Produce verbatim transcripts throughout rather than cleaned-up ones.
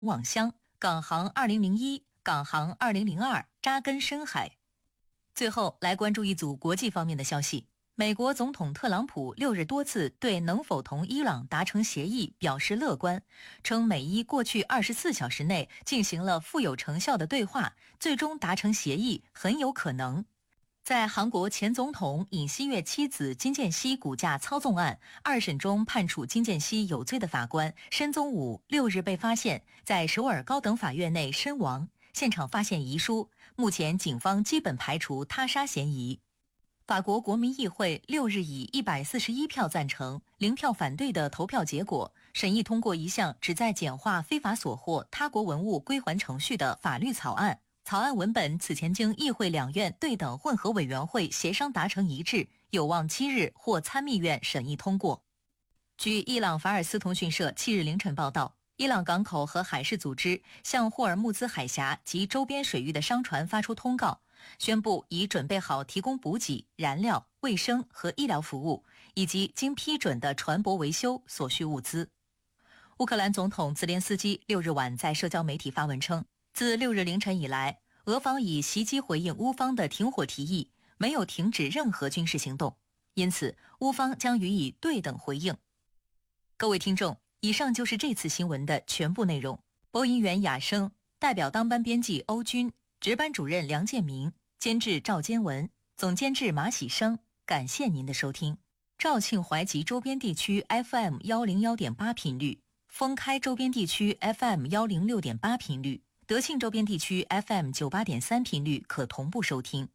网箱、港航二零零一、港航二零零二扎根深海。最后来关注一组国际方面的消息。美国总统特朗普六日多次对能否同伊朗达成协议表示乐观，称美伊过去二十四小时内进行了富有成效的对话，最终达成协议很有可能。在韩国前总统尹锡悦妻子金建熙股价操纵案二审中判处金建熙有罪的法官申宗武六日被发现在首尔高等法院内身亡，现场发现遗书，目前警方基本排除他杀嫌疑。法国国民议会六日以一百四十一票赞成、零票反对的投票结果，审议通过一项旨在简化非法所获他国文物归还程序的法律草案。草案文本此前经议会两院对等混合委员会协商达成一致，有望七日获参议院审议通过。据伊朗法尔斯通讯社七日凌晨报道，伊朗港口和海事组织向霍尔木兹海峡及周边水域的商船发出通告，宣布已准备好提供补给、燃料、卫生和医疗服务，以及经批准的船舶维修所需物资。乌克兰总统泽连斯基六日晚在社交媒体发文称，自六日凌晨以来，俄方以袭击回应乌方的停火提议，没有停止任何军事行动，因此乌方将予以对等回应。各位听众，以上就是这次新闻的全部内容。播音员雅生，代表当班编辑欧军，值班主任梁建明，监制赵坚文，总监制马喜生。感谢您的收听。肇庆淮吉周边地区 F M 一零一点八 频率，封开周边地区 F M 一零六点八 频率，德庆周边地区 F M 九十八点三 频率可同步收听。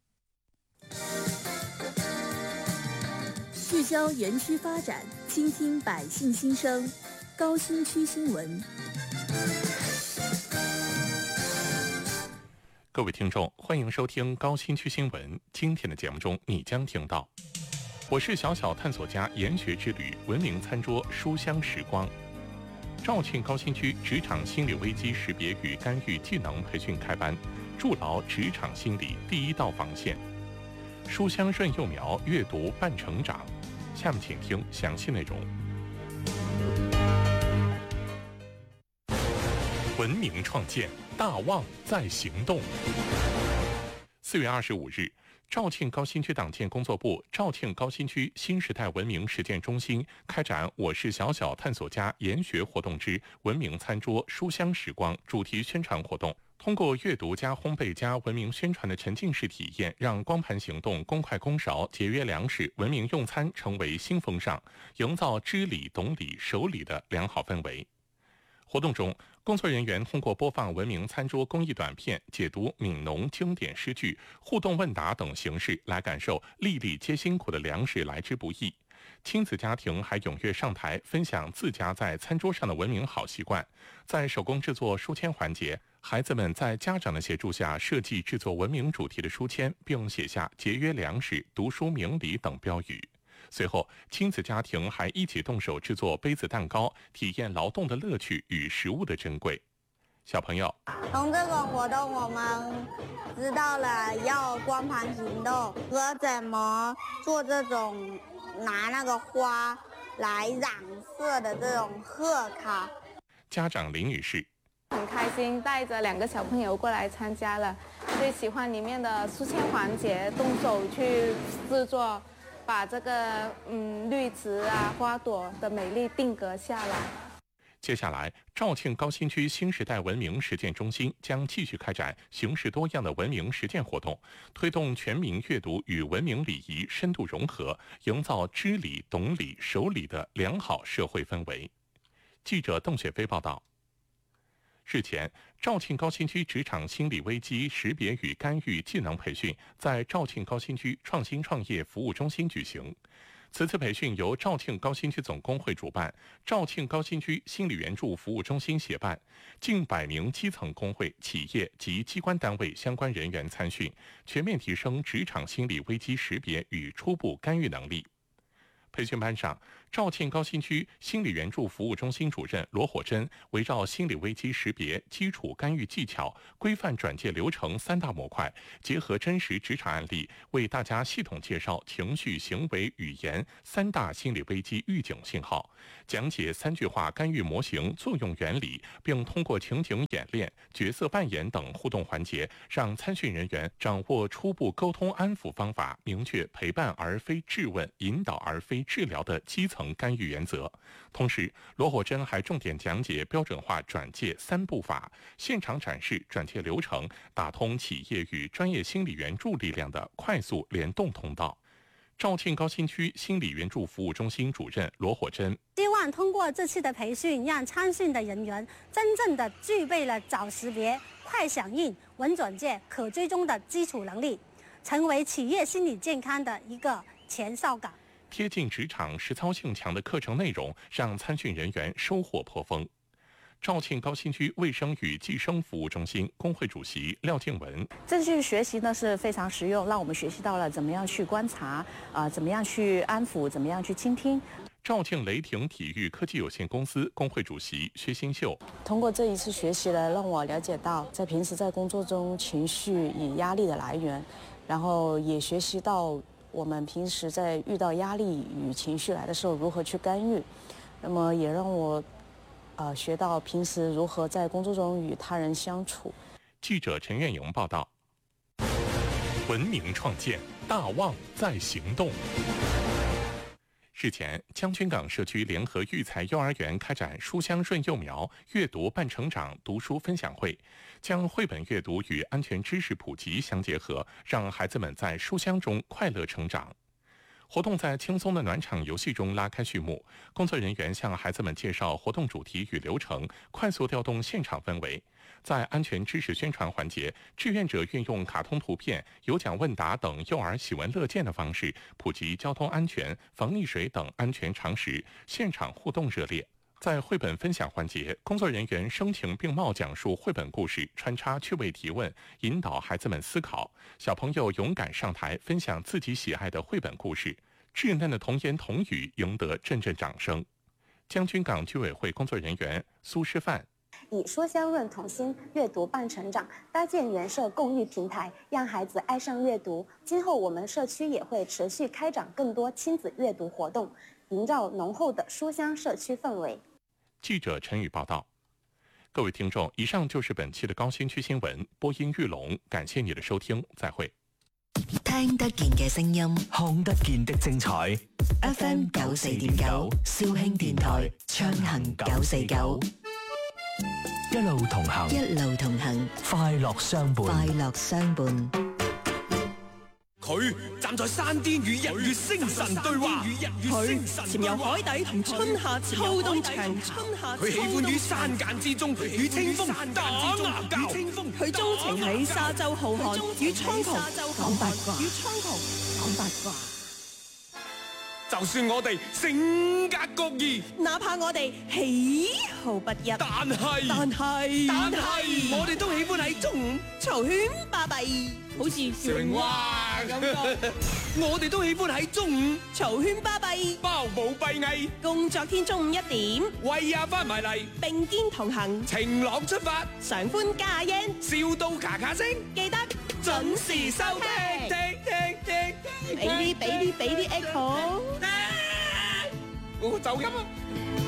聚焦园区发展，倾听百姓心声，高新区新闻。 各位听众，欢迎收听高新区新闻。今天的节目中，你将听到：我是小小探索家研学之旅，文明餐桌书香时光。肇庆高新区职场心理危机识别与干预技能培训开班，筑牢职场心理第一道防线。书香润幼苗，阅读伴成长。下面请听详细内容。文明创建，大望在行动。四月二十五日，肇庆高新区党建工作部、肇庆高新区新时代文明实践中心开展“我是小小探索家”研学活动之文明餐桌书香时光主题宣传活动。通过阅读加烘焙加文明宣传的沉浸式体验，让光盘行动、公筷公勺、节约粮食、文明用餐成为新风尚，营造知礼、懂礼、守礼的良好氛围。活动中，工作人员通过播放文明餐桌公益短片、解读闽农经典诗句、互动问答等形式来感受粒粒皆辛苦的粮食来之不易。亲子家庭还踊跃上台分享自家在餐桌上的文明好习惯。在手工制作书签环节，孩子们在家长的协助下设计制作文明主题的书签，并写下节约粮食、读书明理等标语。随后，亲子家庭还一起动手制作杯子蛋糕，体验劳动的乐趣与食物的珍贵。小朋友， 从这个活动我们知道了要光盘行动和怎么做这种拿那个花来染色的这种贺卡。 家长林女士很开心，带着两个小朋友过来参加了，最喜欢里面的书签环节，动手去制作，把这个嗯绿植啊花朵的美丽定格下来。 接下来，肇庆高新区新时代文明实践中心将继续开展形式多样的文明实践活动，推动全民阅读与文明礼仪深度融合，营造知礼、懂礼、守礼的良好社会氛围。记者邓雪飞报道。日前，肇庆高新区职场心理危机识别与干预技能培训在肇庆高新区创新创业服务中心举行。此次培训由肇庆高新区总工会主办，肇庆高新区心理援助服务中心协办，近百名基层工会、企业及机关单位相关人员参训，全面提升职场心理危机识别与初步干预能力。培训班上， 肇庆高新区心理援助服务中心主任罗火珍围绕心理危机识别、基础干预技巧、规范转介流程三大模块，结合真实职场案例，为大家系统介绍情绪、行为、语言三大心理危机预警信号，讲解三句话干预模型作用原理，并通过情景演练、角色扮演等互动环节，让参训人员掌握初步沟通安抚方法，明确陪伴而非质问、引导而非治疗的基层干预原则。同时，罗火珍还重点讲解标准化转介三步法，现场展示转介流程，打通企业与专业心理援助力量的快速联动通道。肇庆高新区心理援助服务中心主任罗火珍希望通过这次的培训，让参训的人员真正的具备了早识别、快响应、稳转介、可追踪的基础能力，成为企业心理健康的一个前哨岗。 贴近职场、实操性强的课程内容，让参训人员收获颇丰。肇庆高新区卫生与计生服务中心工会主席廖静文： 这次学习呢是非常实用，让我们学习到了怎么样去观察，啊、呃，怎么样去安抚，怎么样去倾听。 肇庆雷霆体育科技有限公司工会主席薛新秀： 通过这一次学习呢，让我了解到在平时在工作中情绪与压力的来源，然后也学习到我们平时在遇到压力与情绪来的时候如何去干预，那么也让我呃学到平时如何在工作中与他人相处。 记者陈月莹报道。文明创建，大望在行动。日前，将军港社区联合育才幼儿园开展书香润幼苗阅读伴成长读书分享会，将绘本阅读与安全知识普及相结合，让孩子们在书香中快乐成长。活动在轻松的暖场游戏中拉开序幕，工作人员向孩子们介绍活动主题与流程，快速调动现场氛围。在安全知识宣传环节，志愿者运用卡通图片、有奖问答等幼儿喜闻乐见的方式，普及交通安全、防溺水等安全常识，现场互动热烈。在绘本分享环节，工作人员声情并茂讲述绘本故事，穿插趣味提问，引导孩子们思考。小朋友勇敢上台分享自己喜爱的绘本故事，稚嫩的童言童语赢得阵阵掌声。将军港居委会工作人员苏诗范： 以书香润童心，阅读伴成长，搭建园社共育平台，让孩子爱上阅读。今后我们社区也会持续开展更多亲子阅读活动，营造浓厚的书香社区氛围。 记者陈宇报道。各位听众，以上就是本期的高新区新闻，播音玉龙，感謝你的收聽，再會。 聽得見嘅聲音， 看得見的精彩。 F M 九四點九，肇慶電台暢行九四九， 一路同行， 一路同行， 快樂相伴， 快樂相伴。 佢站在山巔與日月星辰對話， 佢潛遊海底同春夏秋冬長春夏。 佢喜歡於山澗之中與清風打牙交， 佢鍾情喺沙洲浩瀚與蒼穹講八卦，與蒼穹講八卦。 就算我哋性格各異， 哪怕我哋喜好不一， 但係但係但係我哋都喜歡喺中午嘈喧巴閉，好似成話咁嘅。我哋都喜歡喺中午嘈喧巴閉， 包保閉翳。 工作天中午一點， 喂呀翻埋嚟， 並肩同行， 晴朗出發， 常歡加煙， 笑到咔咔聲， 記得準時收聽，聽聽聽聽， 俾啲俾啲俾啲 echo。 我走音啊！